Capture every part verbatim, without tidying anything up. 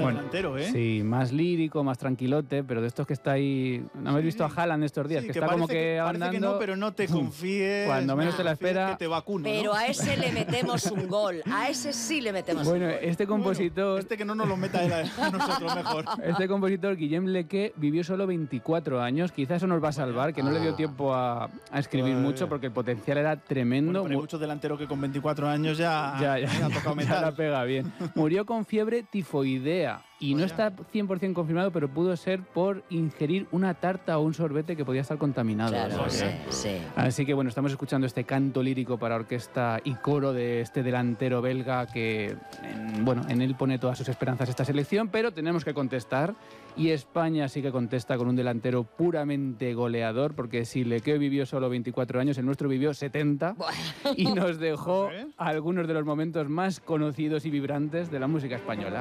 bueno, delantero, ¿eh? Sí, más lírico, más tranquilote, pero de estos que está ahí... ¿No habéis visto a Haaland estos días? Sí, que, que está como que, que andando... Parece que no, pero no te confíes. Cuando menos no te la espera... que te vacuno, Pero ¿no? a ese le metemos un gol. A ese sí le metemos bueno, un gol. este compositor... Bueno, este que no nos lo meta él a nosotros mejor. Este compositor, Guillem Leque, vivió solo veinticuatro años. Quizás eso nos va a salvar, que no le dio tiempo a, a escribir mucho porque el potencial era tremendo. Bueno, pero hay muchos delanteros que con veinticuatro años ya, ya, ya, ya, ha tocado ya la pega bien. Murió con fiebre tifoidea y no está cien por ciento confirmado, pero pudo ser por ingerir una tarta o un sorbete que podía estar contaminado. Claro, sí, ¿eh? sí. Así que bueno, estamos escuchando este canto lírico para orquesta y coro de este delantero belga que, en, bueno, en él pone todas sus esperanzas esta selección, pero tenemos que contestar y España sí que contesta con un delantero puramente goleador, porque si Leque vivió solo veinticuatro años, el nuestro vivió setenta Bueno. y nos dejó algunos de los momentos más conocidos y vibrantes de la música española.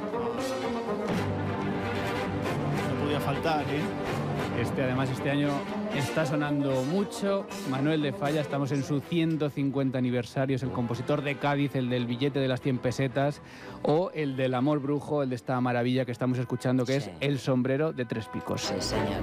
No podía faltar, ¿eh? Este, además, este año está sonando mucho. Manuel de Falla, estamos en su ciento cincuenta aniversario. Es el compositor de Cádiz, el del billete de las cien pesetas, o el del Amor Brujo, el de esta maravilla que estamos escuchando, que sí. es El sombrero de tres picos. Sí, señor.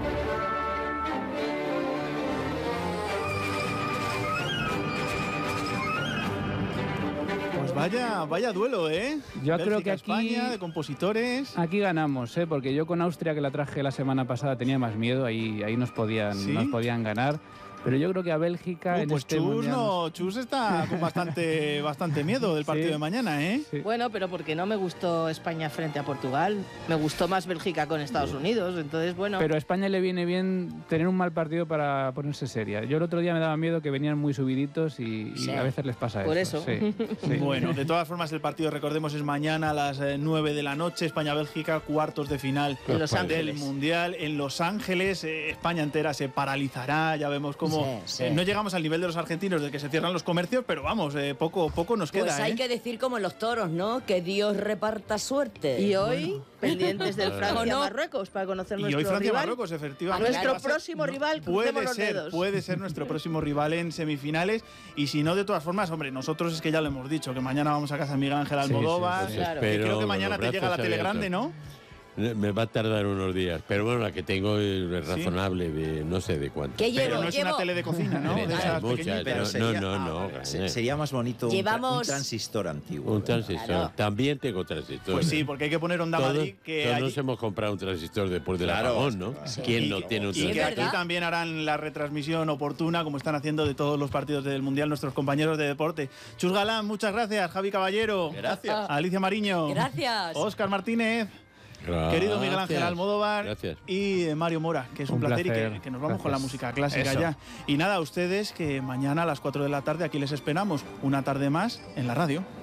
Pues vaya, vaya duelo, ¿eh? Yo Bélgica, creo que aquí... España, de compositores... Aquí ganamos, ¿eh? Porque yo con Austria, que la traje la semana pasada, tenía más miedo. Ahí, ahí nos, podían, ¿Sí? nos podían ganar. Pero yo creo que a Bélgica... Uh, en pues este Chus, mundial... no, Chus está con bastante, bastante miedo del partido sí. de mañana, ¿eh? Sí. Bueno, pero porque no me gustó España frente a Portugal. Me gustó más Bélgica con Estados Unidos. Entonces, bueno... Pero a España le viene bien tener un mal partido para ponerse seria. Yo el otro día me daba miedo que venían muy subiditos y, Sí. y a veces les pasa Por eso. eso. Sí, sí. Bueno, de todas formas, el partido, recordemos, es mañana a las eh, nueve de la noche. España-Bélgica, cuartos de final En Los del Ángeles. Mundial. En Los Ángeles, eh, España entera se paralizará. Ya vemos cómo... Sí, sí. Eh, no llegamos al nivel de los argentinos de que se cierran los comercios, pero vamos, eh, poco, poco nos queda, Pues hay ¿eh? que decir como en los toros, ¿no? Que Dios reparta suerte. Y hoy, pendientes del ¿O no? Francia-Marruecos para conocer Y nuestro hoy rival. Francia-Marruecos, efectivamente. A nuestro Va a ser- próximo rival, puede crucemos los ser, dedos. puede ser nuestro próximo rival en semifinales. Y si no, de todas formas, hombre, nosotros es que ya lo hemos dicho, que mañana vamos a casa de Miguel Ángel Sí, Almodóvar. sí, sí, sí. que Espero creo que con mañana los te llega la brazos tele abiertos. grande, ¿no? Me va a tardar unos días, pero bueno, la que tengo es razonable, de no sé de cuánto. ¿Qué Pero llevo? no es llevo... una tele de cocina, ¿no? De Hay esas muchas, pequeñitas. Pero no, sería- no, no, ah, no, se- gané. sería más bonito un, tra- Llevamos- un transistor antiguo. Un ¿no? transistor. Claro. También tengo transistor. Pues sí, porque hay que poner Onda Todos, Madrid, que todos allí- nos hemos comprado un transistor después del Claro, apagón, ¿no? claro. ¿Quién y, no tiene un y que transistor? aquí ¿verdad? también harán la retransmisión oportuna, como están haciendo de todos los partidos del Mundial nuestros compañeros de deporte. Chus Galán, muchas gracias. Javi Caballero. Gracias. Alicia Mariño. Gracias. Óscar Martínez. Gracias. Querido Miguel Ángel Almodóvar. Gracias. Y eh, Mario Mora, que es un, Un placer, y placer. que, que nos vamos con la Gracias. música clásica Eso. ya. Y nada, a ustedes que mañana a las cuatro de la tarde aquí les esperamos. Una tarde más en la radio.